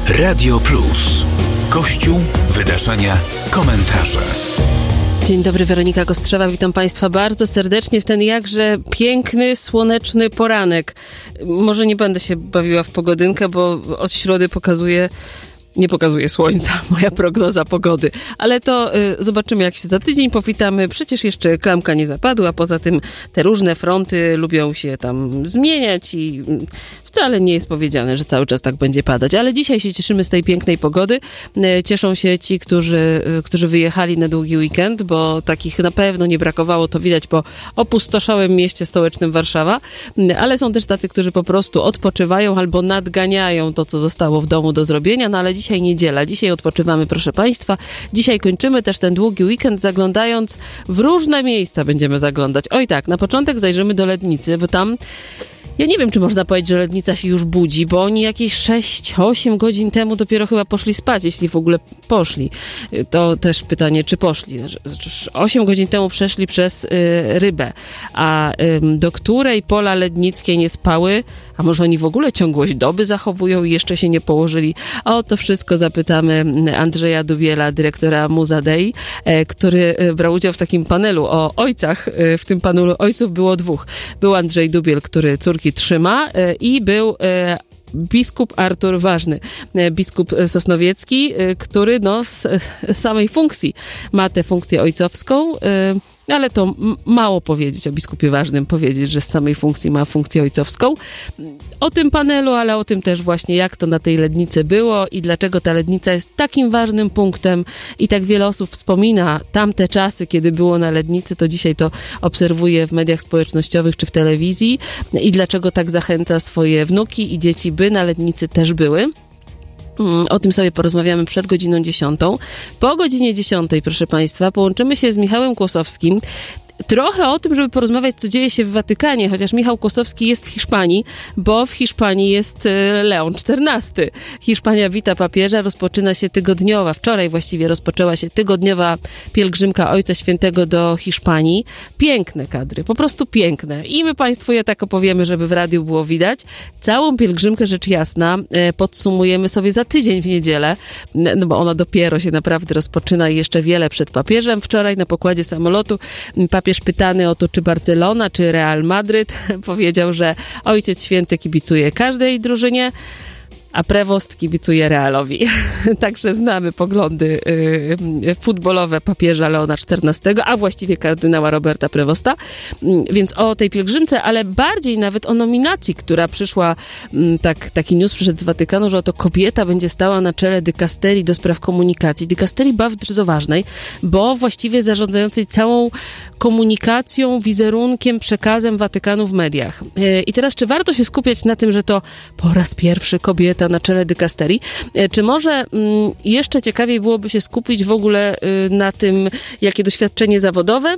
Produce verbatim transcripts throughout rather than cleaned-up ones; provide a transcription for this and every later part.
Radio Plus. Kościół, wydarzenia, komentarze. Dzień dobry, Weronika Kostrzewa. Witam Państwa bardzo serdecznie w ten jakże piękny, słoneczny poranek. Może nie będę się bawiła w pogodynkę, bo od środy pokazuje... Nie pokazuje słońca, moja prognoza pogody. Ale to y, zobaczymy, jak się za tydzień powitamy. Przecież jeszcze klamka nie zapadła. Poza tym te różne fronty lubią się tam zmieniać i y, wcale nie jest powiedziane, że cały czas tak będzie padać. Ale dzisiaj się cieszymy z tej pięknej pogody. Y, cieszą się ci, którzy, y, którzy wyjechali na długi weekend, bo takich na pewno nie brakowało. To widać po opustoszałym mieście stołecznym Warszawa. Y, ale są też tacy, którzy po prostu odpoczywają albo nadganiają to, co zostało w domu do zrobienia. No ale dzisiaj Dzisiaj niedziela, dzisiaj odpoczywamy, proszę Państwa. Dzisiaj kończymy też ten długi weekend, zaglądając w różne miejsca będziemy zaglądać. Oj tak, na początek zajrzymy do Lednicy, bo tam... Ja nie wiem, czy można powiedzieć, że Lednica się już budzi, bo oni jakieś sześć osiem godzin temu dopiero chyba poszli spać, jeśli w ogóle poszli. To też pytanie, czy poszli. osiem godzin temu przeszli przez y, Rybę, a y, do której pola lednickie nie spały, a może oni w ogóle ciągłość doby zachowują i jeszcze się nie położyli. A o to wszystko zapytamy Andrzeja Dubiela, dyrektora Muzadei, y, który brał udział w takim panelu o ojcach. Y, w tym panelu ojców było dwóch. Był Andrzej Dubiel, który córki trzyma i był biskup Artur Ważny, biskup sosnowiecki, który no z samej funkcji ma tę funkcję ojcowską, ale to mało powiedzieć o biskupie Ważnym, powiedzieć, że z samej funkcji ma funkcję ojcowską. O tym panelu, ale o tym też właśnie, jak to na tej Lednicy było i dlaczego ta Lednica jest takim ważnym punktem i tak wiele osób wspomina tamte czasy, kiedy było na Lednicy, to dzisiaj to obserwuje w mediach społecznościowych czy w telewizji i dlaczego tak zachęca swoje wnuki i dzieci, by na Lednicy też były. O tym sobie porozmawiamy przed godziną dziesiątą. Po godzinie dziesiątej, proszę Państwa, połączymy się z Michałem Kłosowskim. Trochę o tym, żeby porozmawiać, co dzieje się w Watykanie, chociaż Michał Kłosowski jest w Hiszpanii, bo w Hiszpanii jest Leon czternasty. Hiszpania wita papieża, rozpoczyna się tygodniowa, wczoraj właściwie rozpoczęła się tygodniowa pielgrzymka Ojca Świętego do Hiszpanii. Piękne kadry, po prostu piękne. I my Państwu je tak opowiemy, żeby w radiu było widać. Całą pielgrzymkę, rzecz jasna, podsumujemy sobie za tydzień w niedzielę, no bo ona dopiero się naprawdę rozpoczyna i jeszcze wiele przed papieżem. Wczoraj na pokładzie samolotu papież Papież pytany o to, czy Barcelona, czy Real Madryt, powiedział, że Ojciec Święty kibicuje każdej drużynie, a prewost kibicuje Realowi. Także znamy poglądy y, futbolowe papieża Leona czternastego, a właściwie kardynała Roberta Prewosta. Więc o tej pielgrzymce, ale bardziej nawet o nominacji, która przyszła, tak, taki news przyszedł z Watykanu, że oto kobieta będzie stała na czele dykasterii do spraw komunikacji. Dykasterii bardzo ważnej, bo właściwie zarządzającej całą komunikacją, wizerunkiem, przekazem Watykanu w mediach. I teraz, czy warto się skupiać na tym, że to po raz pierwszy kobieta na czele dykasterii, czy może mm, jeszcze ciekawiej byłoby się skupić w ogóle y, na tym, jakie doświadczenie zawodowe,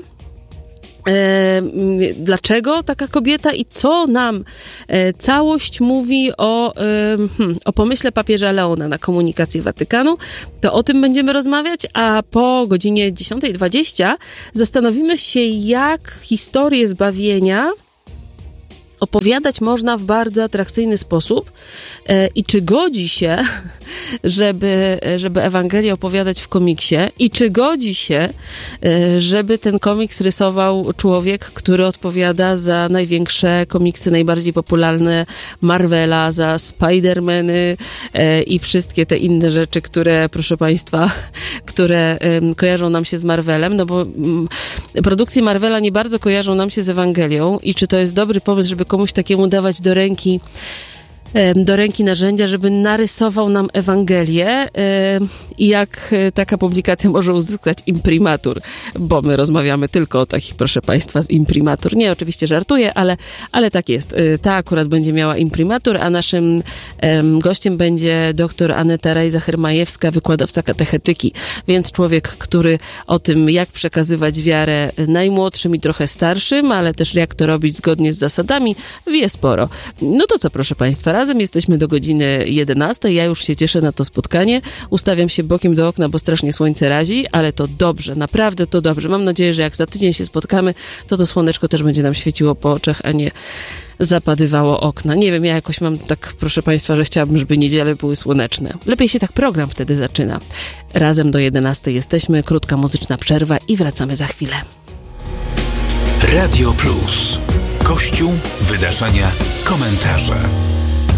E, dlaczego taka kobieta i co nam e, całość mówi o, e, hmm, o pomyśle papieża Leona na komunikację Watykanu, to o tym będziemy rozmawiać, a po godzinie dziesiąta dwadzieścia zastanowimy się, jak historię zbawienia opowiadać można w bardzo atrakcyjny sposób e, i czy godzi się, żeby, żeby Ewangelię opowiadać w komiksie i czy godzi się, e, żeby ten komiks rysował człowiek, który odpowiada za największe komiksy, najbardziej popularne Marvela, za Spider-Many e, i wszystkie te inne rzeczy, które, proszę Państwa, które e, kojarzą nam się z Marvelem, no bo m, produkcje Marvela nie bardzo kojarzą nam się z Ewangelią i czy to jest dobry pomysł, żeby komuś takiemu dawać do ręki do ręki narzędzia, żeby narysował nam Ewangelię i jak taka publikacja może uzyskać imprimatur, bo my rozmawiamy tylko o takich, proszę Państwa, z imprimatur. Nie, oczywiście żartuję, ale, ale tak jest. Ta akurat będzie miała imprimatur, a naszym gościem będzie doktor Aneta Rejza-Hermajewska, wykładowca katechetyki, więc człowiek, który o tym, jak przekazywać wiarę najmłodszym i trochę starszym, ale też jak to robić zgodnie z zasadami, wie sporo. No to co, proszę Państwa, razem jesteśmy do godziny jedenastej. Ja już się cieszę na to spotkanie. Ustawiam się bokiem do okna, bo strasznie słońce razi, ale to dobrze, naprawdę to dobrze. Mam nadzieję, że jak za tydzień się spotkamy, to to słoneczko też będzie nam świeciło po oczach, a nie zapadywało okna. Nie wiem, ja jakoś mam tak, proszę Państwa, że chciałabym, żeby niedziele były słoneczne. Lepiej się tak program wtedy zaczyna. Razem do jedenastej jesteśmy, krótka muzyczna przerwa i wracamy za chwilę. Radio Plus. Kościół, wydarzenia, komentarze.